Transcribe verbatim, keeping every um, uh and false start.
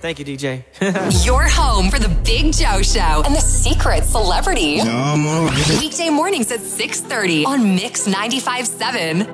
Thank you, D J. Your home for the Big Joe Show and the Secret Celebrity. Weekday mornings at six thirty on Mix ninety-five point seven.